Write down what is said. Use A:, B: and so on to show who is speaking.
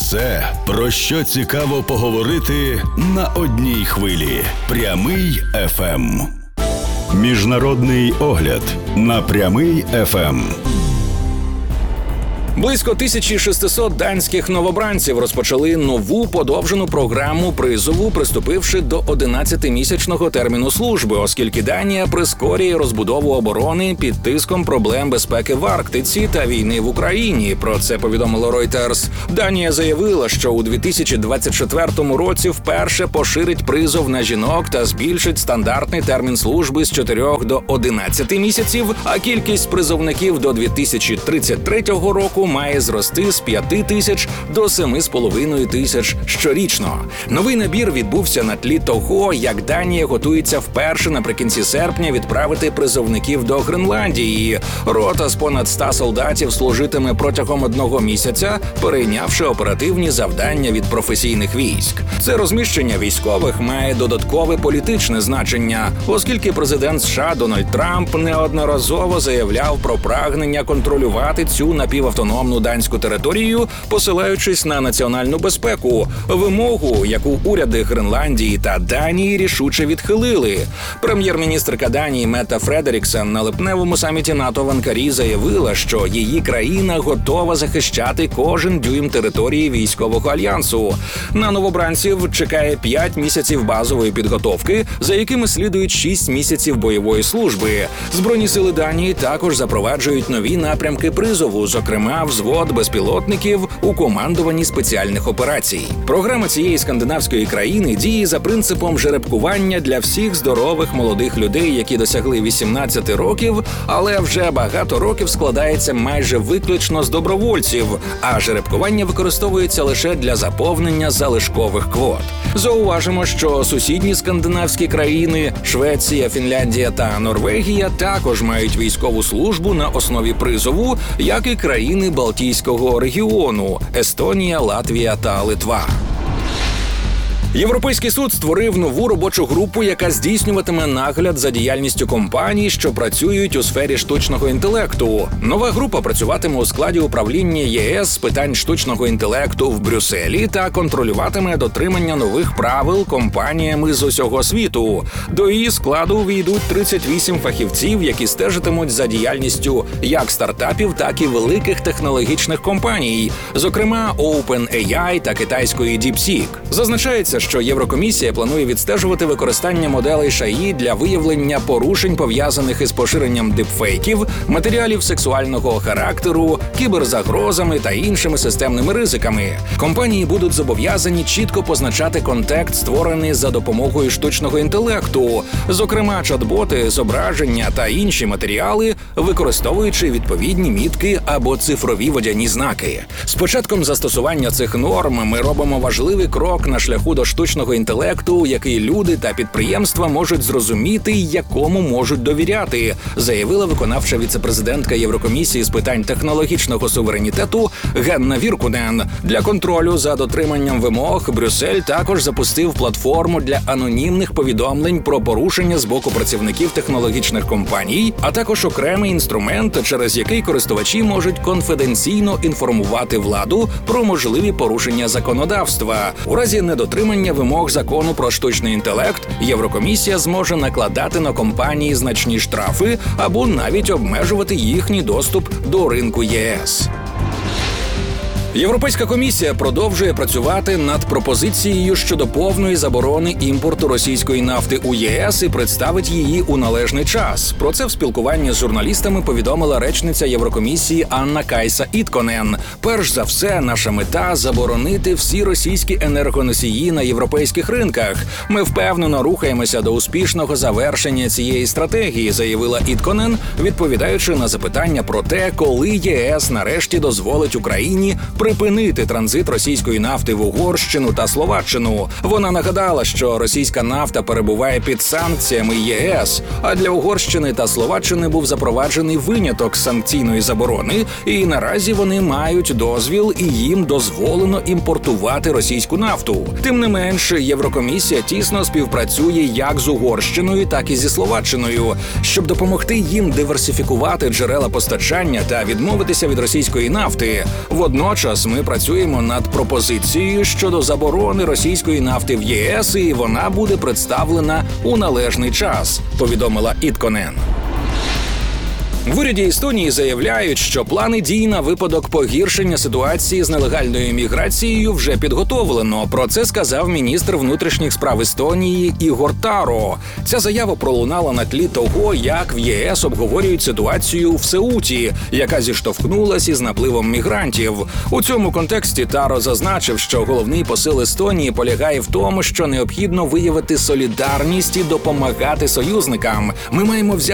A: Все, про що цікаво поговорити на одній хвилі. Прямий ФМ. Міжнародний огляд на Прямий ФМ.
B: Близько 1600 данських новобранців розпочали нову подовжену програму призову, приступивши до 11-місячного терміну служби, оскільки Данія прискорює розбудову оборони під тиском проблем безпеки в Арктиці та війни в Україні. Про це повідомило Reuters. Данія заявила, що у 2024 році вперше поширить призов на жінок та збільшить стандартний термін служби з 4 до 11 місяців, а кількість призовників до 2033 року має зрости з 5 тисяч до 7,5 тисяч щорічно. Новий набір відбувся на тлі того, як Данія готується вперше наприкінці серпня відправити призовників до Гренландії. Рота з понад 100 солдатів служитиме протягом 1 місяця, перейнявши оперативні завдання від професійних військ. Це розміщення військових має додаткове політичне значення, оскільки президент США Дональд Трамп неодноразово заявляв про прагнення контролювати цю напівавтономну данську територію, посилаючись на національну безпеку, вимогу, яку уряди Гренландії та Данії рішуче відхилили. Прем'єр-міністрка Данії Метте Фредеріксен на липневому саміті НАТО в Анкарі заявила, що її країна готова захищати кожен дюйм території військового альянсу. На новобранців чекає 5 місяців базової підготовки, за якими слідують 6 місяців бойової служби. Збройні сили Данії також запроваджують нові напрямки призову, зокрема взвод безпілотників у командуванні спеціальних операцій. Програма цієї скандинавської країни діє за принципом жеребкування для всіх здорових молодих людей, які досягли 18 років, але вже багато років складається майже виключно з добровольців, а жеребкування використовується лише для заповнення залишкових квот. Зауважимо, що сусідні скандинавські країни – Швеція, Фінляндія та Норвегія – також мають військову службу на основі призову, як і країни Балтійського регіону – Естонія, Латвія та Литва. Європейський суд створив нову робочу групу, яка здійснюватиме нагляд за діяльністю компаній, що працюють у сфері штучного інтелекту. Нова група працюватиме у складі управління ЄС з питань штучного інтелекту в Брюсселі та контролюватиме дотримання нових правил компаніями з усього світу. До її складу увійдуть 38 фахівців, які стежитимуть за діяльністю як стартапів, так і великих технологічних компаній, зокрема OpenAI та китайської DeepSeek. Зазначається, що Єврокомісія планує відстежувати використання моделей ШАІ для виявлення порушень, пов'язаних із поширенням дипфейків, матеріалів сексуального характеру, кіберзагрозами та іншими системними ризиками. Компанії будуть зобов'язані чітко позначати контекст, створений за допомогою штучного інтелекту, зокрема чат-боти, зображення та інші матеріали, використовуючи відповідні мітки або цифрові водяні знаки. З початком застосування цих норм ми робимо важливий крок на шляху до штучного інтелекту, який люди та підприємства можуть зрозуміти і якому можуть довіряти, заявила виконавча віцепрезидентка Єврокомісії з питань технологічного суверенітету Генна Віркунен. Для контролю за дотриманням вимог Брюссель також запустив платформу для анонімних повідомлень про порушення з боку працівників технологічних компаній, а також окремий інструмент, через який користувачі можуть конфіденційно інформувати владу про можливі порушення законодавства. У разі недотримання вимог закону про штучний інтелект Єврокомісія зможе накладати на компанії значні штрафи або навіть обмежувати їхній доступ до ринку ЄС. Європейська комісія продовжує працювати над пропозицією щодо повної заборони імпорту російської нафти у ЄС і представить її у належний час. Про це в спілкуванні з журналістами повідомила речниця Єврокомісії Анна-Кайса Ітконен. Перш за все, наша мета – заборонити всі російські енергоносії на європейських ринках. Ми впевнено рухаємося до успішного завершення цієї стратегії, заявила Ітконен, відповідаючи на запитання про те, коли ЄС нарешті дозволить Україні припинити транзит російської нафти в Угорщину та Словаччину. Вона нагадала, що російська нафта перебуває під санкціями ЄС, а для Угорщини та Словаччини був запроваджений виняток з санкційної заборони, і наразі вони мають дозвіл і їм дозволено імпортувати російську нафту. Тим не менш, Єврокомісія тісно співпрацює як з Угорщиною, так і зі Словаччиною, щоб допомогти їм диверсифікувати джерела постачання та відмовитися від російської нафти. Водночас Водночас ми працюємо над пропозицією щодо заборони російської нафти в ЄС, і вона буде представлена у належний час, повідомила Ітконен. В уряді Естонії заявляють, що плани дій на випадок погіршення ситуації з нелегальною міграцією вже підготовлено. Про це сказав міністр внутрішніх справ Естонії Ігор Таро. Ця заява пролунала на тлі того, як в ЄС обговорюють ситуацію в Сеуті, яка зіштовхнулась із напливом мігрантів. У цьому контексті Таро зазначив, що головний посил Естонії полягає в тому, що необхідно виявити солідарність і допомагати союзникам. Ми маємо взяти